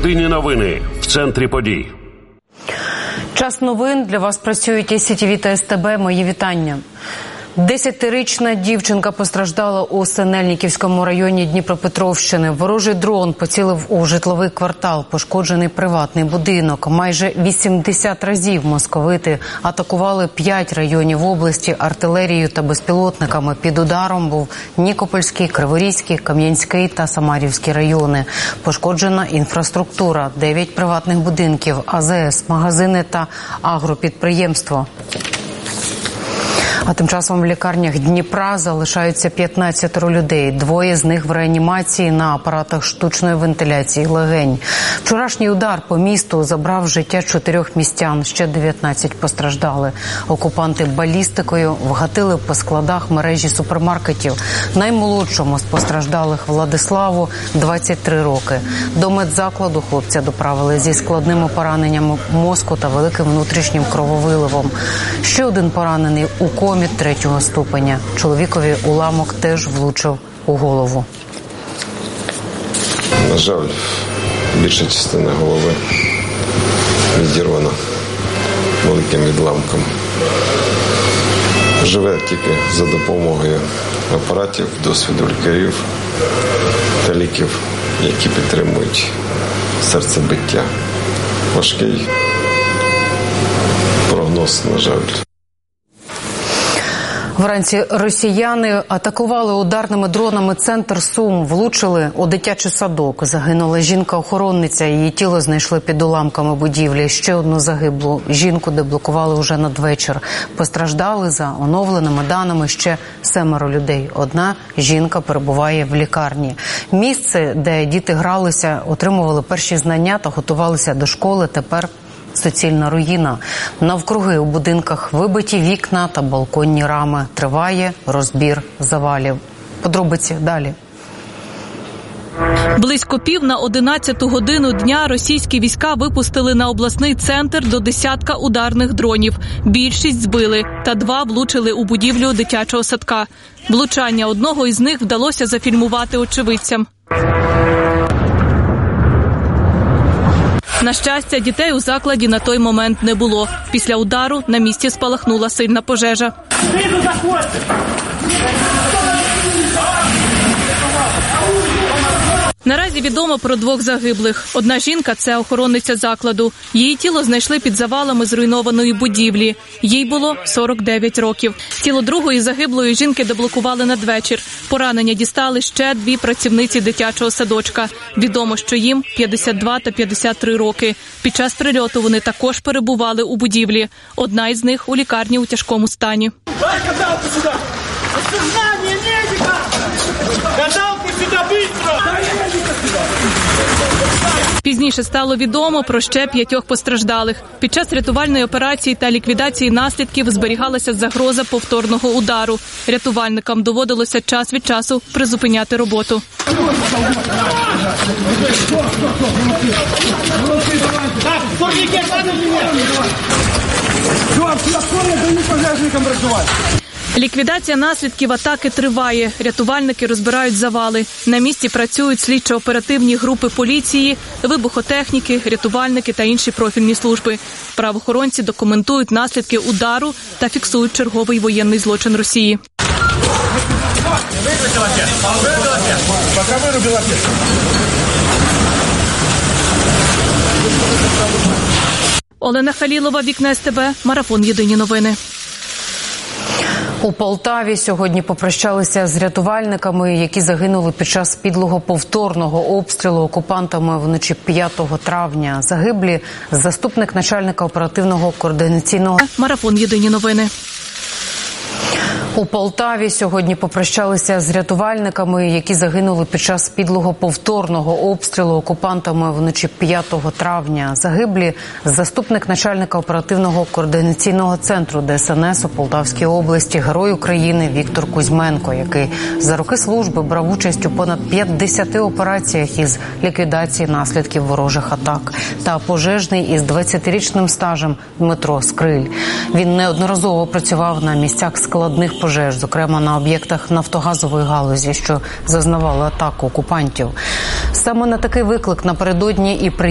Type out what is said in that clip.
Єдині новини в центрі подій. Час новин. Для вас працюють СІТВ та СТБ. Мої вітання. 10-річна дівчинка постраждала у Синельниківському районі Дніпропетровщини. Ворожий дрон поцілив у житловий квартал, пошкоджений приватний будинок. Майже 80 разів московити атакували 5 районів області артилерією та безпілотниками. Під ударом був Нікопольський, Криворізький, Кам'янський та Самарівський райони. Пошкоджена інфраструктура, 9 приватних будинків, АЗС, магазини та агропідприємство. А тим часом в лікарнях Дніпра залишаються 15 людей. 2 з них в реанімації на апаратах штучної вентиляції легень. Вчорашній удар по місту забрав життя 4 містян. Ще 19 постраждали. Окупанти балістикою вгатили по складах мережі супермаркетів. Наймолодшому з постраждалих Владиславу 23 роки. До медзакладу хлопця доправили зі складними пораненнями мозку та великим внутрішнім крововиливом. Ще один поранений у комі 3-го ступеня. Чоловікові уламок теж влучив у голову. На жаль, більша частина голови відірвана великим відламком. Живе тільки за допомогою апаратів, досвіду лікарів та ліків, які підтримують серцебиття. Важкий прогноз, на жаль. Вранці росіяни атакували ударними дронами центр Сум, влучили у дитячий садок. Загинула жінка-охоронниця, її тіло знайшли під уламками будівлі. Ще одну загиблу жінку деблокували уже надвечір. Постраждали, за оновленими даними, ще 7 людей. Одна жінка перебуває в лікарні. Місце, де діти гралися, отримували перші знання та готувалися до школи, тепер суцільна руїна. Навкруги у будинках вибиті вікна та балконні рами. Триває розбір завалів. Подробиці далі. Близько 10:50 дня російські війська випустили на обласний центр до 10 ударних дронів. Більшість збили, та 2 влучили у будівлю дитячого садка. Влучання одного із них вдалося зафільмувати очевидцям. На щастя, дітей у закладі на той момент не було. Після удару на місці спалахнула сильна пожежа. Наразі відомо про 2 загиблих. Одна жінка – це охоронниця закладу. Її тіло знайшли під завалами зруйнованої будівлі. Їй було 49 років. Тіло другої загиблої жінки деблокували надвечір. Поранення дістали ще 2 працівниці дитячого садочка. Відомо, що їм 52 та 53 роки. Під час прильоту вони також перебували у будівлі. Одна із них у лікарні у тяжкому стані. Дай каталку сюди! Осознание медика! Каталку сюди, быстро! Пізніше стало відомо про ще 5 постраждалих. Під час рятувальної операції та ліквідації наслідків зберігалася загроза повторного удару. Рятувальникам доводилося час від часу призупиняти роботу. Так, турнікет, ладно, пожежникам працювати. Ліквідація наслідків атаки триває. Рятувальники розбирають завали. На місці працюють слідчо-оперативні групи поліції, вибухотехніки, рятувальники та інші профільні служби. Правоохоронці документують наслідки удару та фіксують черговий воєнний злочин Росії. Олена Халілова, Вікна СТБ, Марафон Єдині новини. У Полтаві сьогодні попрощалися з рятувальниками, які загинули під час підлого повторного обстрілу окупантами вночі 5 травня. Загиблі – заступник начальника оперативного координаційного. Марафон Єдині новини. У Полтаві сьогодні попрощалися з рятувальниками, які загинули під час підлого повторного обстрілу окупантами вночі 5 травня. Загиблі – заступник начальника оперативного координаційного центру ДСНС у Полтавській області, Герой України Віктор Кузьменко, який за роки служби брав участь у понад 50 операціях із ліквідації наслідків ворожих атак, та пожежний із 20-річним стажем Дмитро Скриль. Він неодноразово працював на місцях складних пожеж, зокрема на об'єктах нафтогазової галузі, що зазнавали атаку окупантів. Саме на такий виклик напередодні і